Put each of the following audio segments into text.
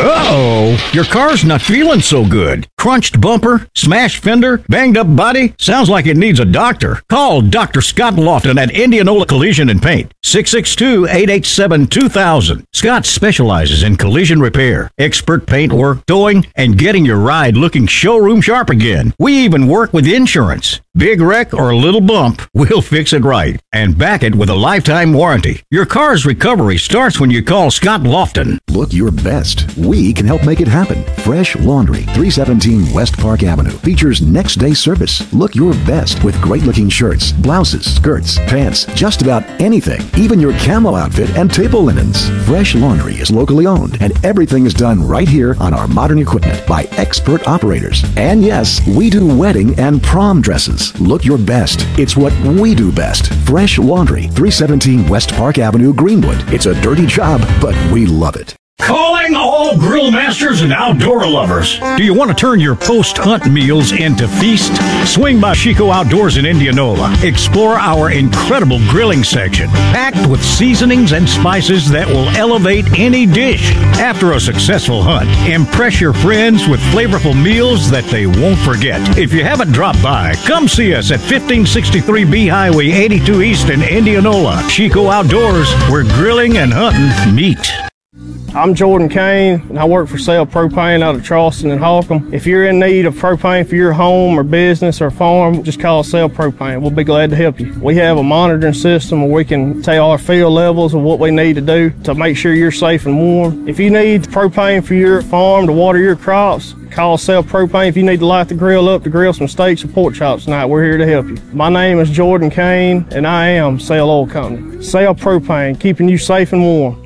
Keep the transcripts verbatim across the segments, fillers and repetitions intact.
Uh-oh, your car's not feeling so good. Crunched bumper, smashed fender, banged up body. Sounds like it needs a doctor. Call Doctor Scott Lofton at Indianola Collision and Paint. six six two, eight eight seven, two thousand. Scott specializes in collision repair, expert paint work, towing, and getting your ride looking showroom sharp again. We even work with insurance. Big wreck or a little bump, we'll fix it right and back it with a lifetime warranty. Your car's recovery starts when you call Scott Lofton. Look your best. We can help make it happen. Fresh Laundry, three seventeen West Park Avenue, features next day service. Look your best with great looking shirts, blouses, skirts, pants, just about anything, even your camo outfit and table linens. Fresh Laundry is locally owned and everything is done right here on our modern equipment by expert operators. And yes, we do wedding and prom dresses. Look your best. It's what we do best. Fresh Laundry, three seventeen West Park Avenue, Greenwood. It's a dirty job, but we love it. Calling all grill masters and outdoor lovers. Do you want to turn your post-hunt meals into feast? Swing by Chico Outdoors in Indianola. Explore our incredible grilling section, packed with seasonings and spices that will elevate any dish. After a successful hunt, impress your friends with flavorful meals that they won't forget. If you haven't dropped by, come see us at fifteen sixty-three B Highway eighty-two East in Indianola. Chico Outdoors, where grilling and hunting meet. I'm Jordan Kane, and I work for Sale Propane out of Charleston and Holcomb. If you're in need of propane for your home or business or farm, just call Sale Propane. We'll be glad to help you. We have a monitoring system where we can tell our field levels of what we need to do to make sure you're safe and warm. If you need propane for your farm to water your crops, call Sale Propane. If you need to light the grill up to grill some steaks or pork chops tonight, we're here to help you. My name is Jordan Kane, and I am Sale Oil Company. Sale Propane, keeping you safe and warm.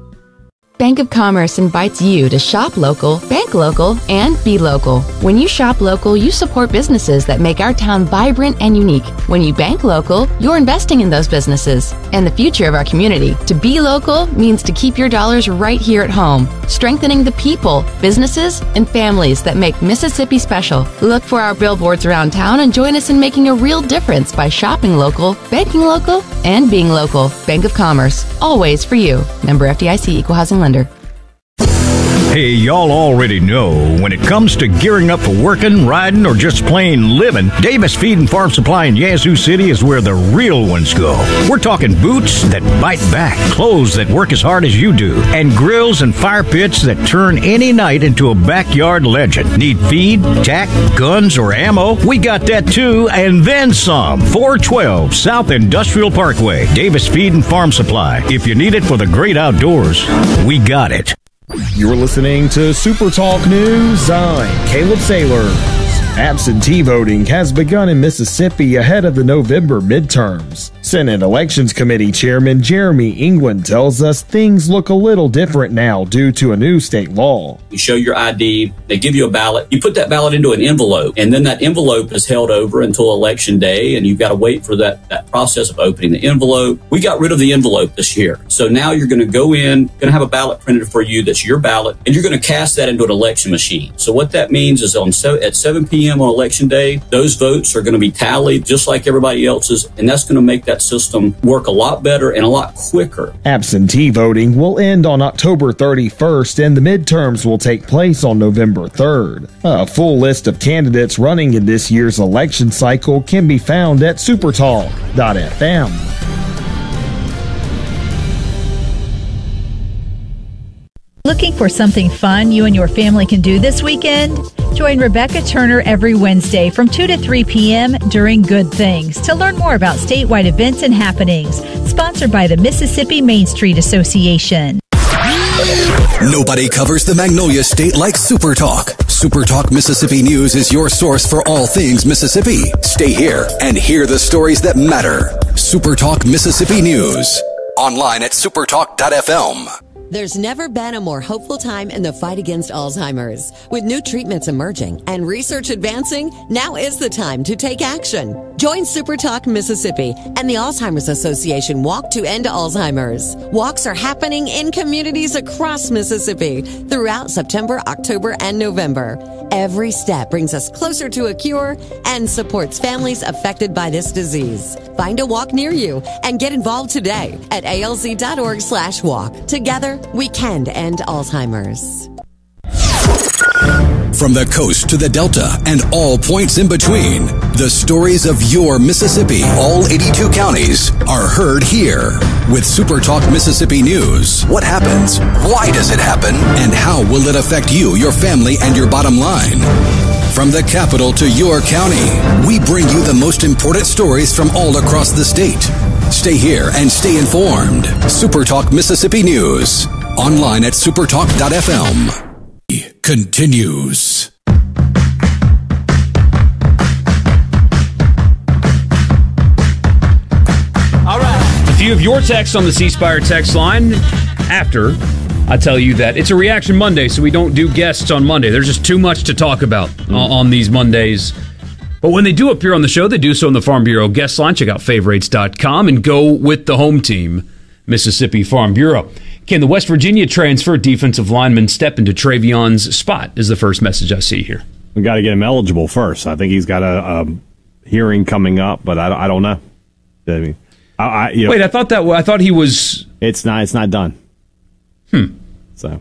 Bank of Commerce invites you to shop local, bank local, and be local. When you shop local, you support businesses that make our town vibrant and unique. When you bank local, you're investing in those businesses and the future of our community. To be local means to keep your dollars right here at home, strengthening the people, businesses, and families that make Mississippi special. Look for our billboards around town and join us in making a real difference by shopping local, banking local, and being local. Bank of Commerce, always for you. Member F D I C, Equal Housing Lender. Hey, y'all already know when it comes to gearing up for working, riding, or just plain living, Davis Feed and Farm Supply in Yazoo City is where the real ones go. We're talking boots that bite back, clothes that work as hard as you do, and grills and fire pits that turn any night into a backyard legend. Need feed, tack, guns, or ammo? We got that too, and then some. four twelve South Industrial Parkway, Davis Feed and Farm Supply. If you need it for the great outdoors, we got it. You're listening to Super Talk News. I'm Caleb Sailors. Absentee voting has begun in Mississippi ahead of the November midterms. Senate Elections Committee Chairman Jeremy England tells us things look a little different now due to a new state law. You show your I D, they give you a ballot, you put that ballot into an envelope, and then that envelope is held over until election day, and you've got to wait for that, that process of opening the envelope. We got rid of the envelope this year. So now you're going to go in, going to have a ballot printed for you that's your ballot, and you're going to cast that into an election machine. So what that means is on so, at seven p.m. on election day, those votes are going to be tallied just like everybody else's, and that's going to make that system work a lot better and a lot quicker. Absentee voting will end on October thirty-first, and the midterms will take place on November third. A full list of candidates running in this year's election cycle can be found at supertalk dot f m. Looking for something fun you and your family can do this weekend? Join Rebecca Turner every Wednesday from two to three p.m. during Good Things to learn more about statewide events and happenings. Sponsored by the Mississippi Main Street Association. Nobody covers the Magnolia State like Super Talk. Super Talk Mississippi News is your source for all things Mississippi. Stay here and hear the stories that matter. Super Talk Mississippi News. Online at supertalk dot f m. There's never been a more hopeful time in the fight against Alzheimer's. With new treatments emerging and research advancing, now is the time to take action. Join SuperTalk Mississippi and the Alzheimer's Association Walk to End Alzheimer's. Walks are happening in communities across Mississippi throughout September, October, and November. Every step brings us closer to a cure and supports families affected by this disease. Find a walk near you and get involved today at A L Z dot org slash walk. Together, we can end Alzheimer's. From the coast to the Delta and all points in between, the stories of your Mississippi, all eighty-two counties, are heard here. With Super Talk Mississippi News, what happens? Why does it happen? And how will it affect you, your family, and your bottom line? From the capital to your county, we bring you the most important stories from all across the state. Stay here and stay informed. Super Talk Mississippi News. Online at supertalk dot f m. Continues. All right. A few of your texts on the C Spire text line after I tell you that it's a Reaction Monday, so we don't do guests on Monday. There's just too much to talk about mm. on these Mondays. But when they do appear on the show, they do so on the Farm Bureau guest line. Check out favorites dot com and go with the home team, Mississippi Farm Bureau. Can the West Virginia transfer defensive lineman step into Travion's spot is the first message I see here. We got to get him eligible first. I think he's got a, a hearing coming up, but I, I don't know. I mean, I, I, you know, Wait, I thought that I thought he was. It's not. It's not done. Hmm. So,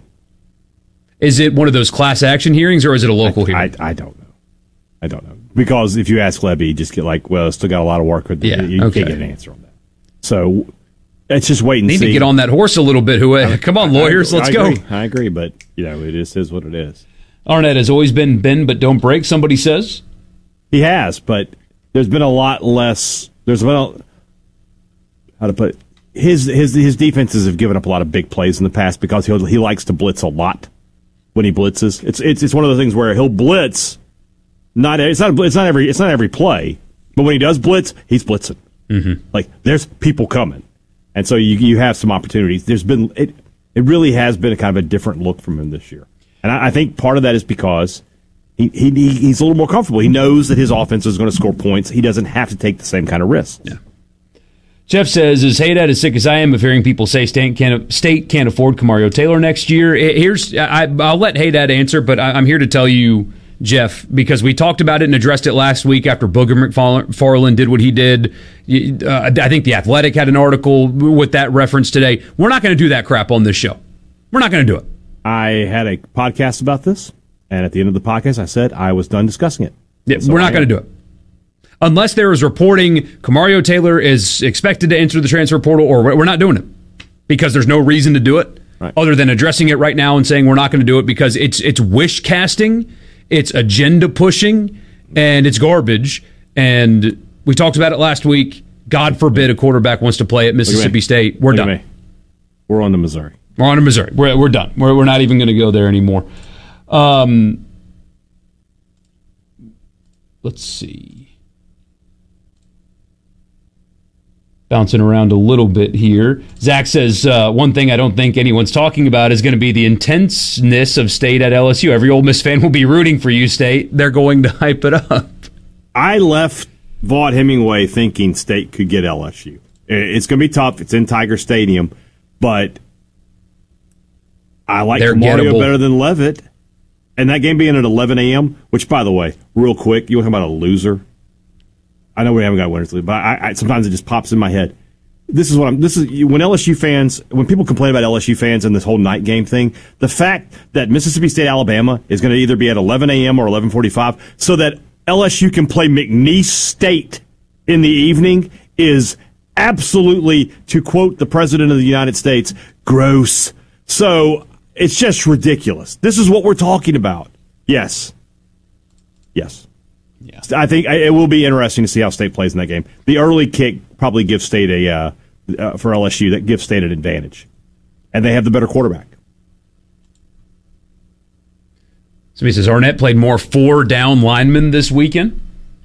is it one of those class action hearings, or is it a local I, hearing? I, I don't know. I don't know because if you ask Lebby, you just get like, well, still got a lot of work. With yeah, you okay. can't get an answer on that. So. Let's just wait and Need see. Need to get on that horse a little bit. Who? Come on, lawyers, I, I, let's I go. Agree. I agree, but you know, it is, is what it is. Arnett has always been bend but don't break, somebody says. He has, but there's been a lot less. There's been a, how to put it, his his his defenses have given up a lot of big plays in the past because he he likes to blitz a lot when he blitzes. It's it's it's one of those things where he'll blitz. Not it's not it's not every it's not every play, but when he does blitz, he's blitzing. Mm-hmm. Like there's people coming. And so you you have some opportunities. There's been it. It really has been a kind of a different look from him this year, and I, I think part of that is because he, he he's a little more comfortable. He knows that his offense is going to score points. He doesn't have to take the same kind of risks. Yeah. Jeff says, "As Haydad as sick as I am of hearing people say State can't State can't afford Kamario Taylor next year." Here's I, I'll let Haydad answer, but I, I'm here to tell you, Jeff, because we talked about it and addressed it last week after Booger McFarland did what he did. Uh, I think The Athletic had an article with that reference today. We're not going to do that crap on this show. We're not going to do it. I had a podcast about this, and at the end of the podcast, I said I was done discussing it. Yeah, so we're not going to do it. Unless there is reporting Kamario Taylor is expected to enter the transfer portal, or we're not doing it because there's no reason to do it right. other than addressing it right now and saying we're not going to do it because it's it's wish casting. It's agenda pushing, and it's garbage. And we talked about it last week. God forbid a quarterback wants to play at Mississippi State. We're Look done. We're on to Missouri. We're on to Missouri. We're, we're done. We're, we're not even going to go there anymore. Um, let's see. Bouncing around a little bit here. Zach says, uh, one thing I don't think anyone's talking about is going to be the intenseness of State at L S U. Every Ole Miss fan will be rooting for you, State. They're going to hype it up. I left Vaught Hemingway thinking State could get L S U. It's going to be tough. It's in Tiger Stadium, but I like They're Mario gettable. better than Leavitt. And that game being at eleven a.m., which, by the way, real quick, you want to talk about a loser? I know we haven't got winners, but I, I, sometimes it just pops in my head. This is what I'm. This is when L S U fans, when people complain about L S U fans and this whole night game thing. The fact that Mississippi State Alabama is going to either be at eleven a.m. or eleven forty-five, so that L S U can play McNeese State in the evening is absolutely, to quote the President of the United States, gross. So it's just ridiculous. This is what we're talking about. Yes. Yes. Yeah. I think it will be interesting to see how State plays in that game. The early kick probably gives State a, uh, uh, for L S U, that gives State an advantage. And they have the better quarterback. Somebody says, Arnett played more four-down linemen this weekend.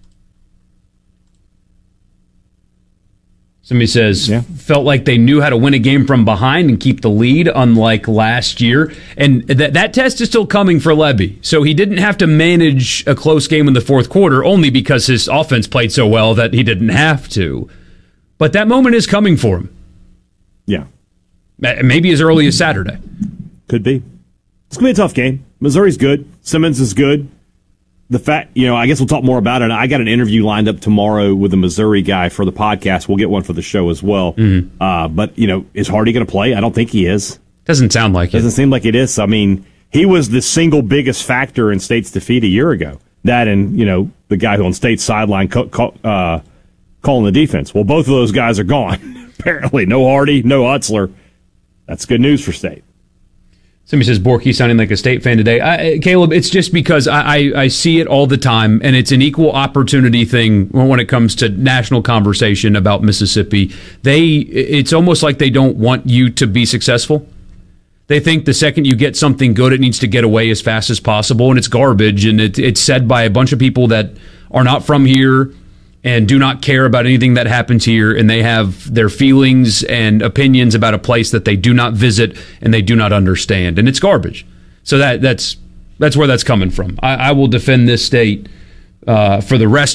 Somebody says, yeah. felt like they knew how to win a game from behind and keep the lead, unlike last year. And that that test is still coming for Lebby. So he didn't have to manage a close game in the fourth quarter, only because his offense played so well that he didn't have to. But that moment is coming for him. Yeah. Maybe as early as Saturday. Could be. It's going to be a tough game. Missouri's good. Simmons is good. The fact, you know, I guess we'll talk more about it. I got an interview lined up tomorrow with a Missouri guy for the podcast. We'll get one for the show as well. Mm-hmm. Uh, but, you know, is Hardy going to play? I don't think he is. Doesn't sound like Doesn't it. Doesn't seem like it is. I mean, He was the single biggest factor in State's defeat a year ago. That and, you know, the guy who on State's sideline co- co- uh, calling the defense. Well, both of those guys are gone, apparently. No Hardy, no Utzler. That's good news for State. Somebody says Borky sounding like a State fan today. I, Caleb, it's just because I, I, I see it all the time, and it's an equal opportunity thing when it comes to national conversation about Mississippi. They, it's almost like they don't want you to be successful. They think the second you get something good, it needs to get away as fast as possible, and it's garbage, and it, it's said by a bunch of people that are not from here and do not care about anything that happens here, and they have their feelings and opinions about a place that they do not visit and they do not understand, and it's garbage. So that that's that's where that's coming from. I, I will defend this state uh, for the rest